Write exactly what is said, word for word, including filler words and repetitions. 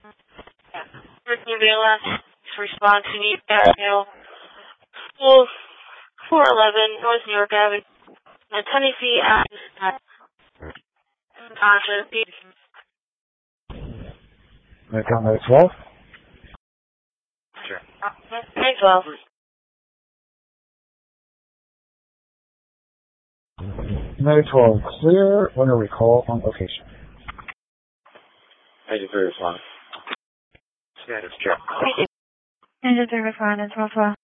Brittany Vela to respond to need Avenue. School four eleven North New York Avenue. Uh, Tennessee Avenue. Tasha. Medcom nine twelve? Sure. nine twelve. nine twelve, clear. When a recall on location. Thank you for your response. Status check. Thank you for responding. twelve twelve.